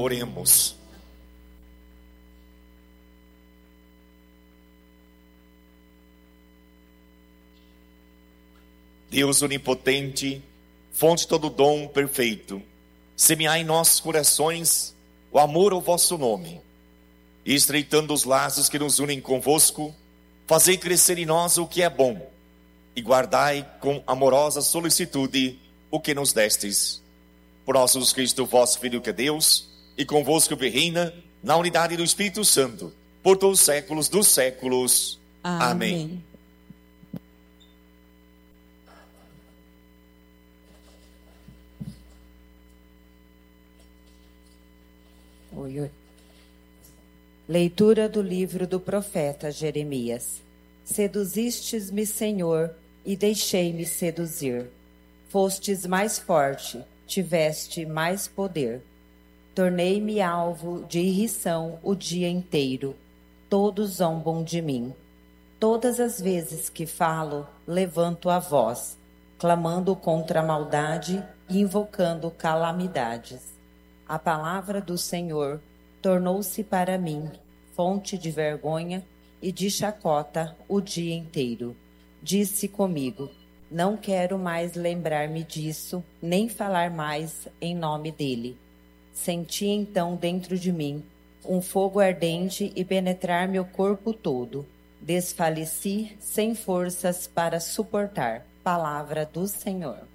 Oremos. Deus onipotente, fonte de todo dom perfeito, semeai em nossos corações o amor ao vosso nome, e estreitando os laços que nos unem convosco, fazei crescer em nós o que é bom, e guardai com amorosa solicitude o que nos destes. Por nosso Jesus Cristo, vosso Filho, que é Deus, e convosco que reina na unidade do Espírito Santo, por todos os séculos dos séculos. Amém. Leitura do livro do profeta Jeremias. Seduzistes-me, Senhor, e deixei-me seduzir. Fostes mais forte, tiveste mais poder. Tornei-me alvo de irrição o dia inteiro. Todos zombam de mim. Todas as vezes que falo, levanto a voz, clamando contra a maldade e invocando calamidades. A palavra do Senhor tornou-se para mim fonte de vergonha e de chacota o dia inteiro. Disse comigo: não quero mais lembrar-me disso, nem falar mais em nome dele. Senti então dentro de mim um fogo ardente e penetrar meu corpo todo. Desfaleci sem forças para suportar. Palavra do Senhor.